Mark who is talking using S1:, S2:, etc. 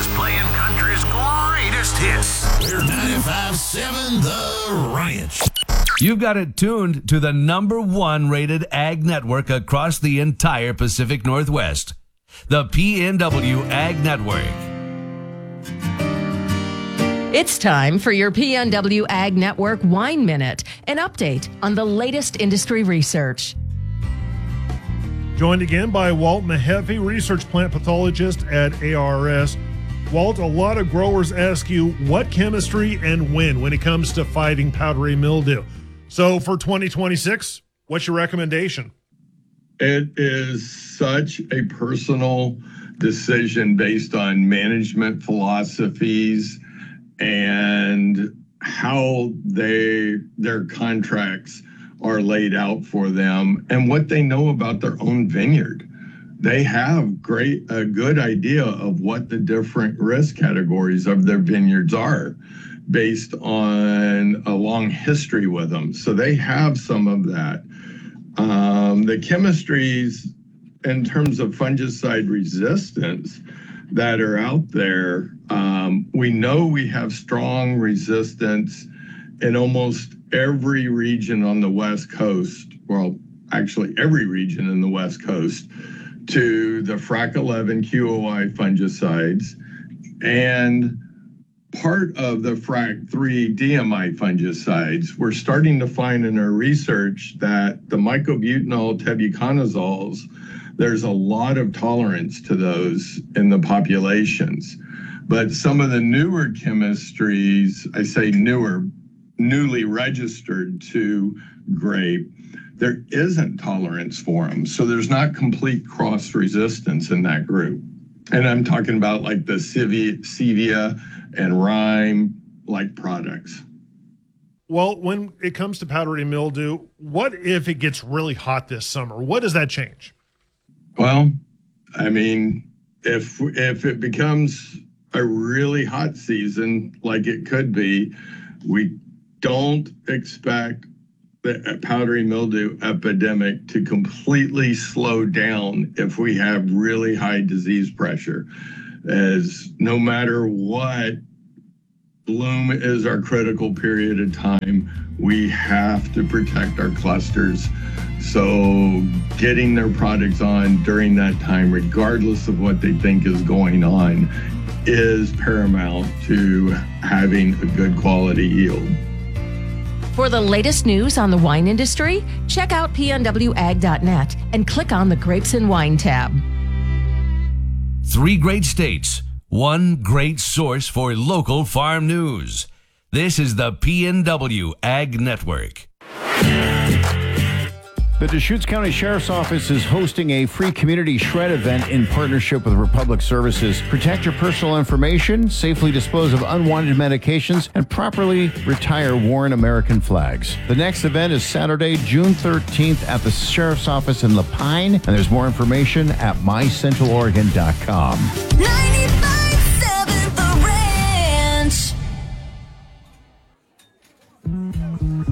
S1: is playing country's greatest hits. We're 95.7 The Ranch.
S2: You've got it tuned to the #1 rated ag network across the entire Pacific Northwest. The PNW Ag Network.
S3: It's time for your PNW Ag Network Wine Minute, an update on the latest industry research.
S4: Joined again by Walt Mahaffey, research plant pathologist at ARS. Walt, a lot of growers ask you what chemistry and when it comes to fighting powdery mildew. So for 2026, what's your recommendation?
S5: It is such a personal decision based on management philosophies and how their contracts are laid out for them and what they know about their own vineyard. They have a good idea of what the different risk categories of their vineyards are based on a long history with them. So they have some of that. The chemistries in terms of fungicide resistance that are out there, we know we have strong resistance in almost every region on the West Coast, well, actually every region in the West Coast, to the FRAC 11 QOI fungicides and part of the FRAC 3 DMI fungicides. We're starting to find in our research that the mycobutanol tebuconazoles, there's a lot of tolerance to those in the populations. But some of the newer chemistries, I say newer, newly registered to grape, there isn't tolerance for them. So there's not complete cross resistance in that group. And I'm talking about like the Sevia and Rime like products.
S4: Well, when it comes to powdery mildew, what if it gets really hot this summer? What does that change?
S5: Well, I mean, if it becomes a really hot season like it could be, we don't expect the powdery mildew epidemic to completely slow down if we have really high disease pressure. As no matter what, bloom is our critical period of time. We have to protect our clusters. So getting their products on during that time, regardless of what they think is going on, is paramount to having a good quality yield.
S3: For the latest news on the wine industry, check out pnwag.net and click on the Grapes and Wine tab.
S2: 3 great states, 1 great source for local farm news. This is the PNW Ag Network.
S6: The Deschutes County Sheriff's Office is hosting a free community shred event in partnership with Republic Services. Protect your personal information, safely dispose of unwanted medications, and properly retire worn American flags. The next event is Saturday, June 13th at the Sheriff's Office in La Pine, and there's more information at mycentraloregon.com.
S7: 95.